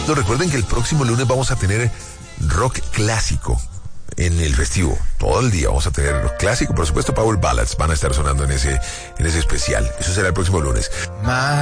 No, recuerden que el próximo lunes vamos a tener rock clásico en el festivo. Todo el día vamos a tener rock clásico. Por supuesto, Power Ballads van a estar sonando en ese especial. Eso será el próximo lunes.